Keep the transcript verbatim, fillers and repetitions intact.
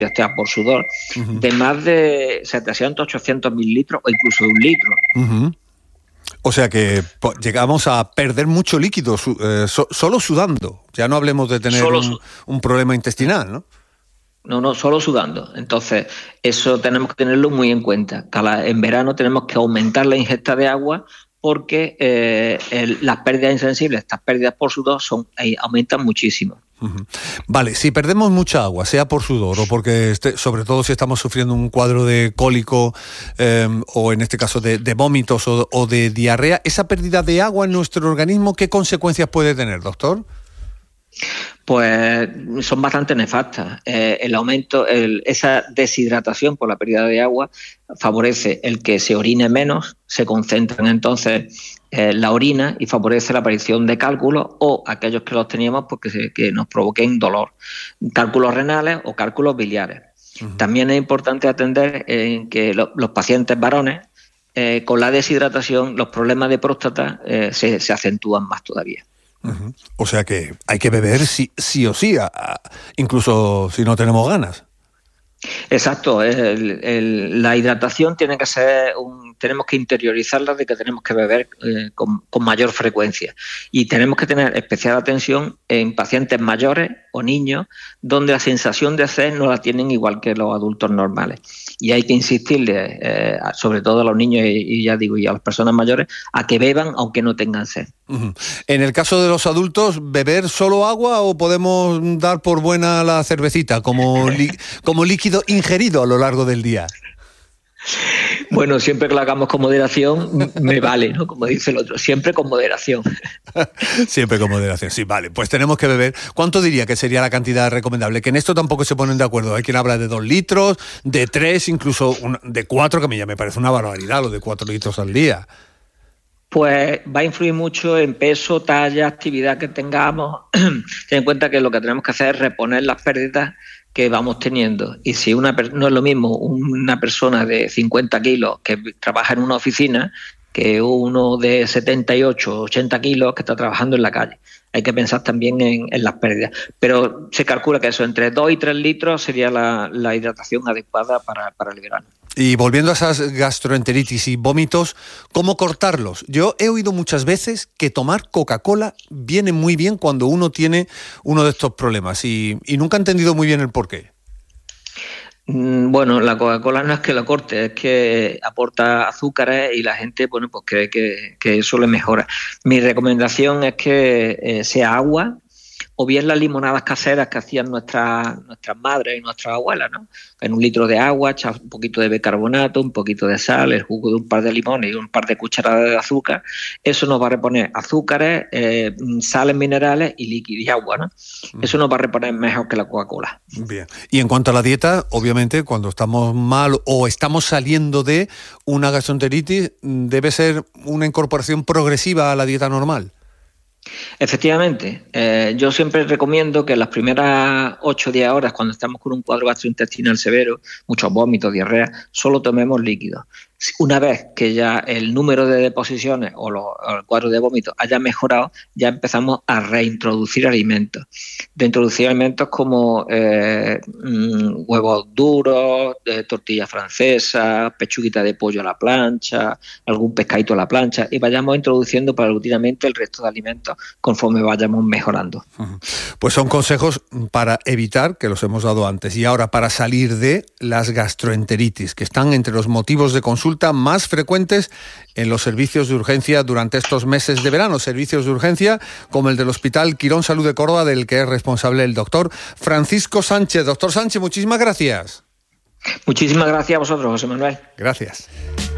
sea por sudor, uh-huh. de más de setecientos, ochocientos mililitros o incluso de un litro. Uh-huh. O sea que po- llegamos a perder mucho líquido su, eh, so, solo sudando. Ya no hablemos de tener un, un problema intestinal, ¿no? No, no, solo sudando. Entonces, eso tenemos que tenerlo muy en cuenta. Cada, en verano tenemos que aumentar la ingesta de agua porque eh, el, las pérdidas insensibles, estas pérdidas por sudor, son, eh, aumentan muchísimo. Uh-huh. Vale, si perdemos mucha agua, sea por sudor o porque, este, sobre todo si estamos sufriendo un cuadro de cólico eh, o en este caso de, de vómitos o, o de diarrea, ¿esa pérdida de agua en nuestro organismo qué consecuencias puede tener, doctor? Pues son bastante nefastas. Eh, el aumento, el, esa deshidratación por la pérdida de agua favorece el que se orine menos, se concentran entonces eh, la orina y favorece la aparición de cálculos o aquellos que los teníamos porque se, que nos provoquen dolor, cálculos renales o cálculos biliares. Uh-huh. También es importante atender en que lo, los pacientes varones eh, con la deshidratación los problemas de próstata eh, se, se acentúan más todavía. Uh-huh. O sea que hay que beber sí, sí o sí, a, a, incluso si no tenemos ganas. Exacto, el, el, la hidratación tiene que ser un, tenemos que interiorizarla de que tenemos que beber eh, con, con mayor frecuencia y tenemos que tener especial atención en pacientes mayores o niños donde la sensación de sed no la tienen igual que los adultos normales y hay que insistirle eh, sobre todo a los niños y, y ya digo y a las personas mayores a que beban aunque no tengan sed. Uh-huh. En el caso de los adultos, ¿beber solo agua o podemos dar por buena la cervecita como, li- como líquido ingerido a lo largo del día? Bueno, siempre que lo hagamos con moderación, me vale, ¿no? Como dice el otro, siempre con moderación. Siempre con moderación, sí, vale. Pues tenemos que beber. ¿Cuánto diría que sería la cantidad recomendable? Que en esto tampoco se ponen de acuerdo. Hay quien habla de dos litros, de tres, incluso un, de cuatro, que a mí ya me parece una barbaridad, lo de cuatro litros al día. Pues va a influir mucho en peso, talla, actividad que tengamos. Ten en cuenta que lo que tenemos que hacer es reponer las pérdidas que vamos teniendo. Y si una no es lo mismo una persona de cincuenta kilos que trabaja en una oficina que uno de setenta y ocho, ochenta kilos que está trabajando en la calle. Hay que pensar también en, en las pérdidas. Pero se calcula que eso, entre dos y tres litros sería la, la hidratación adecuada para, para el verano. Y volviendo a esas gastroenteritis y vómitos, ¿cómo cortarlos? Yo he oído muchas veces que tomar Coca-Cola viene muy bien cuando uno tiene uno de estos problemas y, y nunca he entendido muy bien el porqué. Bueno, la Coca-Cola no es que lo corte, es que aporta azúcares y la gente bueno, pues cree que, que eso le mejora. Mi recomendación es que eh, sea agua o bien las limonadas caseras que hacían nuestras nuestras madres y nuestras abuelas, ¿no? En un litro de agua, echar un poquito de bicarbonato, un poquito de sal, el jugo de un par de limones y un par de cucharadas de azúcar. Eso nos va a reponer azúcares, eh, sales minerales y líquidos y agua, ¿no? Eso nos va a reponer mejor que la Coca-Cola. Bien. Y en cuanto a la dieta, obviamente, cuando estamos mal o estamos saliendo de una gastroenteritis, debe ser una incorporación progresiva a la dieta normal. Efectivamente, eh, yo siempre recomiendo que en las primeras ocho o diez horas, cuando estamos con un cuadro gastrointestinal severo, muchos vómitos, diarrea, solo tomemos líquidos. Una vez que ya el número de deposiciones o, los, o el cuadro de vómitos haya mejorado, ya empezamos a reintroducir alimentos. De introducir alimentos como eh, mmm, huevos duros, eh, tortilla francesa, pechuguita de pollo a la plancha, algún pescadito a la plancha, y vayamos introduciendo paulatinamente el resto de alimentos conforme vayamos mejorando. Pues son consejos para evitar, que los hemos dado antes, y ahora para salir de las gastroenteritis, que están entre los motivos de consulta más frecuentes en los servicios de urgencia durante estos meses de verano, servicios de urgencia como el del Hospital Quirón Salud de Córdoba, del que es responsable el doctor Francisco Sánchez. Doctor Sánchez, muchísimas gracias. Muchísimas gracias a vosotros, José Manuel. Gracias.